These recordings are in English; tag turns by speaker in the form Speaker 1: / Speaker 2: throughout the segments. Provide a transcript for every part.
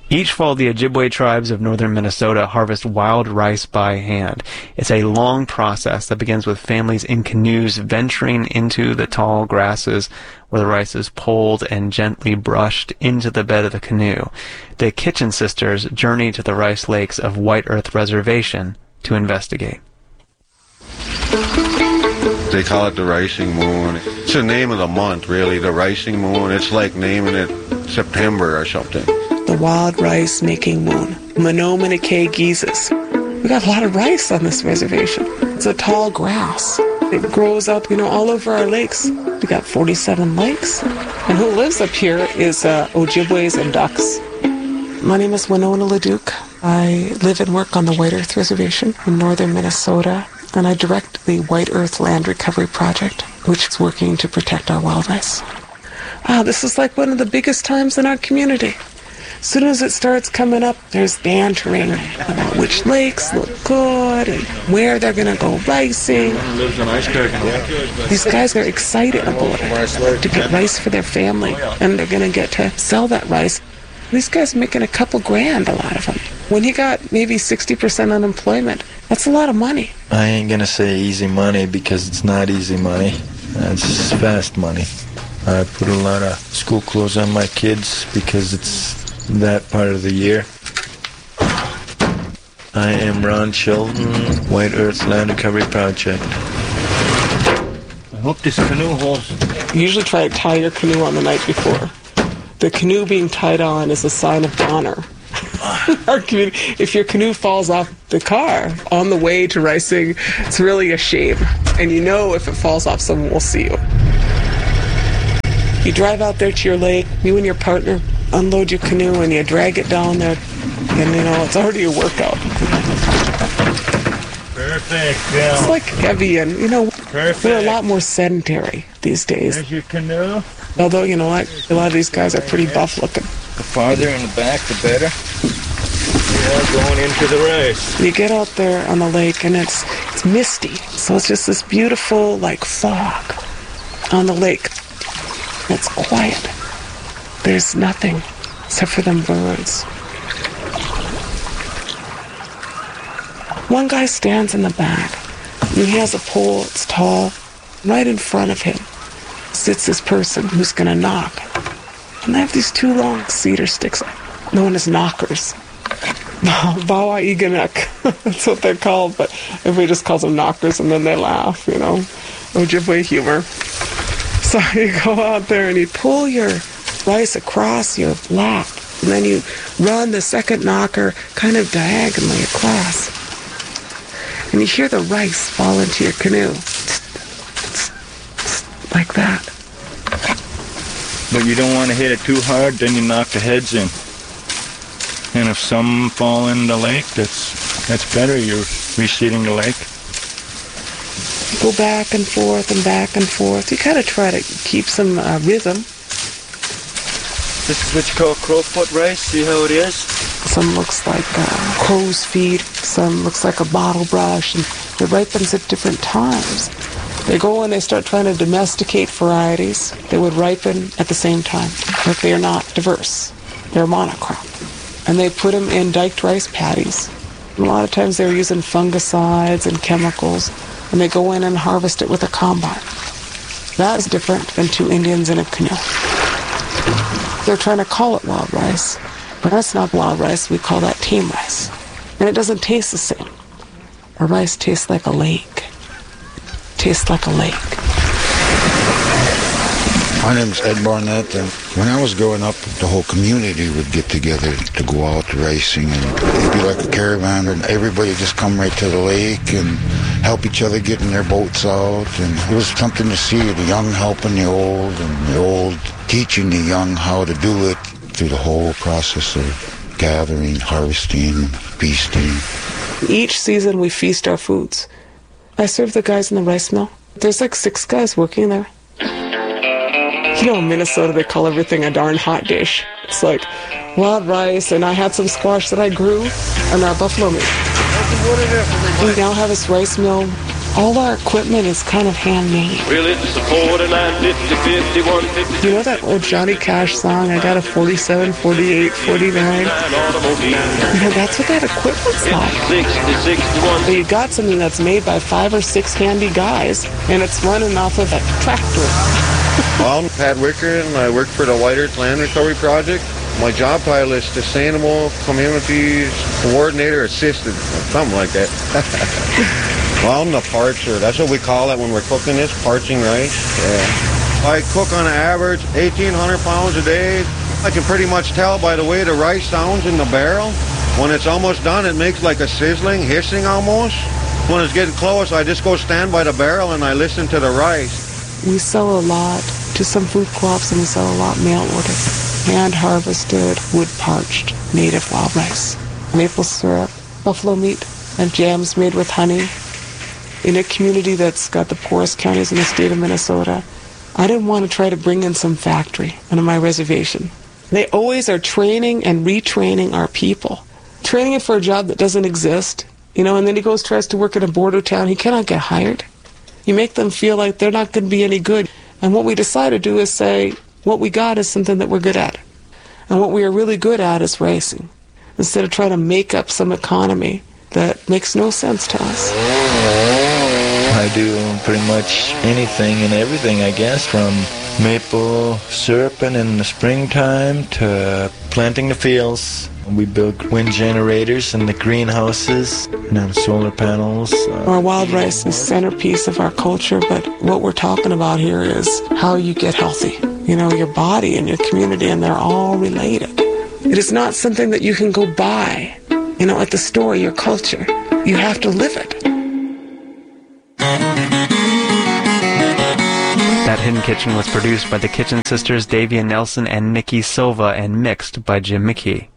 Speaker 1: Each fall, the Ojibwe tribes of northern Minnesota harvest wild rice by hand. It's a long process that begins with families in canoes venturing into the tall grasses where the rice is pulled and gently brushed into the bed of the canoe. The Kitchen Sisters journey to the rice lakes of White Earth Reservation to investigate.
Speaker 2: They call it the Rising Moon. It's the name of the month, really, the Rising Moon. It's like naming it September or something.
Speaker 3: The wild rice making moon. Menominee Geeses. We got a lot of rice on this reservation. It's a tall grass. It grows up, all over our lakes. We got 47 lakes. And who lives up here is Ojibways and Ducks. My name is Winona Leduc. I live and work on the White Earth Reservation in northern Minnesota. And I direct the White Earth Land Recovery Project, which is working to protect our wild rice. This is like one of the biggest times in our community. As soon as it starts coming up, there's bantering about which lakes look good and where they're going to go ricing. These guys are excited about it, to get rice for their family, and they're going to get to sell that rice. These guys are making a couple grand, a lot of them. When he got maybe 60% unemployment, that's a lot of money.
Speaker 4: I ain't going to say easy money because it's not easy money. It's fast money. I put a lot of school clothes on my kids because it's that part of the year. I am Ron Sheldon, White Earth Land Recovery Project. I hope this canoe holds.
Speaker 3: You usually try to tie your canoe on the night before. The canoe being tied on is a sign of honor. If your canoe falls off the car on the way to ricing, it's really a shame. And if it falls off, someone will see you. You drive out there to your lake, you and your partner unload your canoe and you drag it down there, and it's already a workout.
Speaker 4: Perfect, yeah.
Speaker 3: It's like heavy, and we're a lot more sedentary these days.
Speaker 4: There's your canoe.
Speaker 3: Although, a lot of these guys are pretty buff looking.
Speaker 4: The farther in the back, the better. Yeah, going into the rice.
Speaker 3: You get out there on the lake and it's misty, so it's just this beautiful fog on the lake. It's quiet. There's nothing except for them birds. One guy stands in the back, and he has a pole that's tall. Right in front of him sits this person who's going to knock. And they have these two long cedar sticks known as knockers. Bawa Iganak, that's what they're called, but everybody just calls them knockers, and then they laugh, Ojibwe humor. So you go out there and you pull your rice across your lap, and then you run the second knocker kind of diagonally across. And you hear the rice fall into your canoe. Like that.
Speaker 4: But you don't want to hit it too hard, then you knock the heads in. And if some fall in the lake, that's better. You're reseeding the lake.
Speaker 3: Go back and forth and back and forth. You kind of try to keep some rhythm.
Speaker 4: This is what you call crowfoot rice. See how it is?
Speaker 3: Some looks like crow's feet. Some looks like a bottle brush. And it ripens at different times. They go and they start trying to domesticate varieties that would ripen at the same time. But they are not diverse. They're monocrop. And they put them in diked rice paddies. And a lot of times they're using fungicides and chemicals. And they go in and harvest it with a combine. That is different than two Indians in a canoe. They're trying to call it wild rice, but that's not wild rice. We call that tame rice. And it doesn't taste the same. Our rice tastes like a lake. It tastes like a lake.
Speaker 5: My name's Ed Barnett, and when I was growing up, the whole community would get together to go out racing, and it'd be like a caravan, and everybody just come right to the lake and help each other getting their boats out, and it was something to see, the young helping the old, and the old teaching the young how to do it through the whole process of gathering, harvesting, feasting.
Speaker 3: Each season we feast our foods. I serve the guys in the rice mill. There's like 6 guys working there. In Minnesota, they call everything a darn hot dish. It's like wild rice, and I had some squash that I grew, and buffalo meat. We now have this rice mill All our equipment is kind of handmade.
Speaker 6: Really, it's a 49, 50, 50, 150.
Speaker 3: You know that old Johnny Cash song, I got a 47, 48, 49? That's what that equipment's like.
Speaker 6: 60, 61.
Speaker 3: So you got something that's made by 5 or 6 handy guys, and it's running off of a tractor.
Speaker 2: Well, I'm Pat Wicker, and I work for the White Earth Land Recovery Project. My job title is Sustainable Communities Coordinator Assistant, something like that. Well, I'm the parcher. That's what we call it when we're cooking this, parching rice. Yeah. I cook on average 1,800 pounds a day. I can pretty much tell by the way the rice sounds in the barrel. When it's almost done, it makes like a sizzling, hissing almost. When it's getting close, I just go stand by the barrel and I listen to the rice.
Speaker 3: We sell a lot to some food co-ops, and we sell a lot mail order. Hand-harvested, wood-parched, native wild rice. Maple syrup, buffalo meat, and jams made with honey. In a community that's got the poorest counties in the state of Minnesota, I didn't want to try to bring in some factory onto my reservation. They always are training and retraining our people. Training it for a job that doesn't exist, and then he tries to work in a border town. He cannot get hired. You make them feel like they're not going to be any good. And what we decide to do is say, what we got is something that we're good at. And what we are really good at is racing. Instead of trying to make up some economy that makes no sense to us.
Speaker 4: I do pretty much anything and everything, I guess, from maple syruping in the springtime to planting the fields. We build wind generators in the greenhouses and have solar panels.
Speaker 3: Our wild rice is the centerpiece of our culture, but what we're talking about here is how you get healthy. Your body and your community, and they're all related. It is not something that you can go buy, at the store, your culture. You have to live it.
Speaker 1: That Hidden Kitchen was produced by the Kitchen Sisters Davia Nelson and Nikki Silva and mixed by Jim McKee.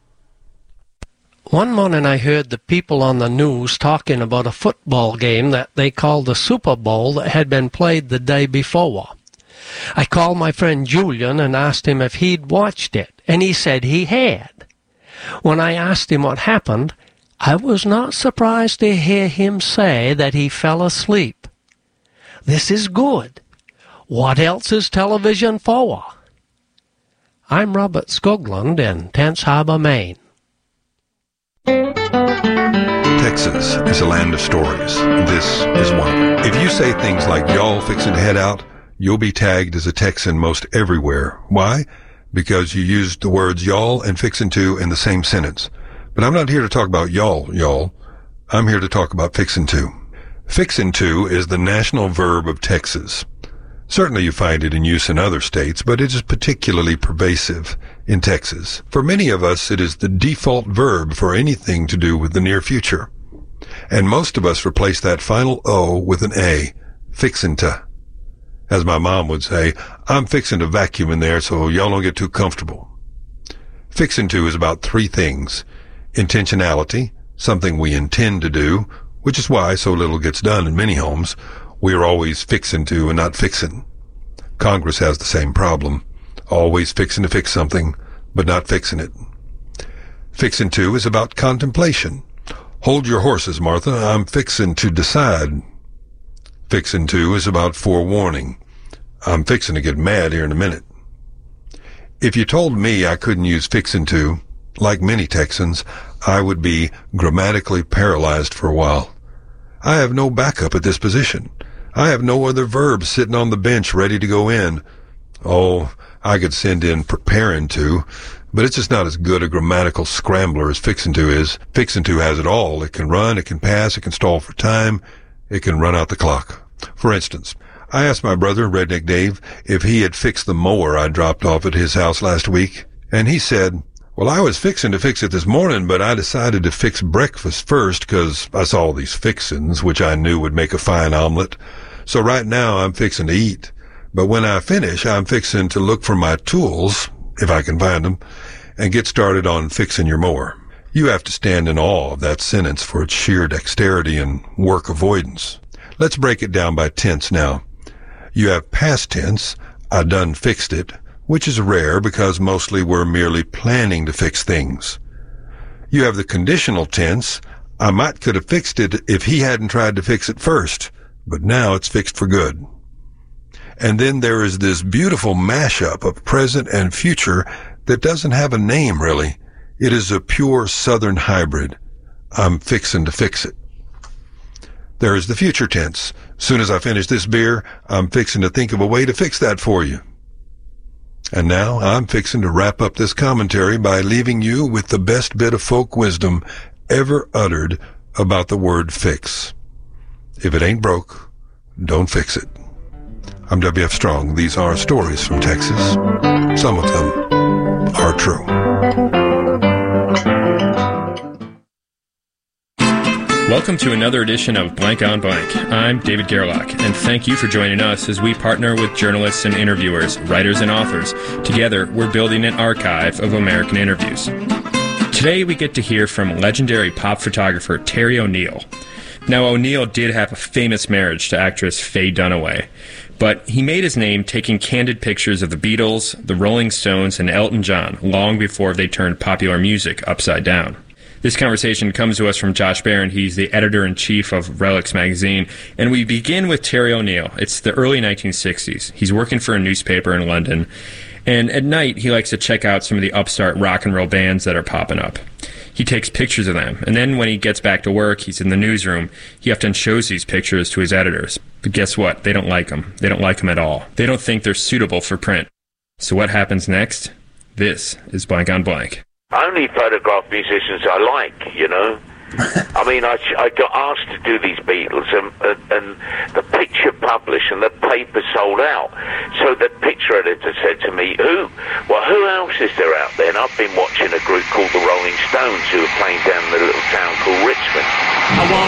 Speaker 7: One morning I heard the people on the news talking about a football game that they called the Super Bowl that had been played the day before. I called my friend Julian and asked him if he'd watched it, and he said he had. When I asked him what happened, I was not surprised to hear him say that he fell asleep. This is good. What else is television for? I'm Robert Skoglund in Tense Harbor, Maine.
Speaker 8: Texas is a land of stories. This is one of them. If you say things like y'all fixing to head out, you'll be tagged as a Texan most everywhere. Why? Because you used the words y'all and fixin' to in the same sentence. But I'm not here to talk about y'all. I'm here to talk about fixin' to. Fixin' to is the national verb of Texas. Certainly you find it in use in other states, but it is particularly pervasive in Texas. For many of us, it is the default verb for anything to do with the near future. And most of us replace that final O with an A, fixin' to. As my mom would say, I'm fixing to vacuum in there so y'all don't get too comfortable. Fixing to is about 3 things. Intentionality, something we intend to do, which is why so little gets done in many homes. We are always fixing to and not fixing. Congress has the same problem. Always fixing to fix something, but not fixing it. Fixing to is about contemplation. Hold your horses, Martha. I'm fixing to decide. Fixin' to is about forewarning. I'm fixin' to get mad here in a minute. If you told me I couldn't use fixin' to, like many Texans, I would be grammatically paralyzed for a while. I have no backup at this position. I have no other verbs sitting on the bench ready to go in. Oh, I could send in preparing to, but it's just not as good a grammatical scrambler as fixin' to is. Fixin' to has it all. It can run, it can pass, it can stall for time, it can run out the clock. For instance, I asked my brother, Redneck Dave, if he had fixed the mower I dropped off at his house last week, and he said, well, I was fixing to fix it this morning, but I decided to fix breakfast first because I saw these fixins, which I knew would make a fine omelet. So right now I'm fixing to eat. But when I finish, I'm fixing to look for my tools, if I can find them, and get started on fixing your mower. You have to stand in awe of that sentence for its sheer dexterity and work avoidance. Let's break it down by tense now. You have past tense, I done fixed it, which is rare because mostly we're merely planning to fix things. You have the conditional tense, I might could have fixed it if he hadn't tried to fix it first, but now it's fixed for good. And then there is this beautiful mashup of present and future that doesn't have a name, really. It is a pure Southern hybrid. I'm fixin' to fix it. There is the future tense. Soon as I finish this beer, I'm fixin' to think of a way to fix that for you. And now I'm fixin' to wrap up this commentary by leaving you with the best bit of folk wisdom ever uttered about the word fix. If it ain't broke, don't fix it. I'm W.F. Strong. These are stories from Texas. Some of them are true.
Speaker 9: Welcome to another edition of Blank on Blank. I'm David Gerlach, and thank you for joining us as we partner with journalists and interviewers, writers and authors. Together, we're building an archive of American interviews. Today, we get to hear from legendary pop photographer Terry O'Neill. Now, O'Neill did have a famous marriage to actress Faye Dunaway, but he made his name taking candid pictures of the Beatles, the Rolling Stones, and Elton John long before they turned popular music upside down. This conversation comes to us from Josh Barron. He's the editor-in-chief of Relics magazine, and we begin with Terry O'Neill. It's the early 1960s. He's working for a newspaper in London, and at night he likes to check out some of the upstart rock and roll bands that are popping up. He takes pictures of them, and then when he gets back to work, he's in the newsroom. He often shows these pictures to his editors. But guess what? They don't like them. They don't like them at all. They don't think they're suitable for print. So what happens next? This is Blank on Blank.
Speaker 10: I only photograph musicians I like, you know. I mean, I got asked to do these Beatles, and the picture published and the paper sold out. So the picture editor said to me, who else is there out there? And I've been watching a group called the Rolling Stones who are playing down in a little town called Richmond.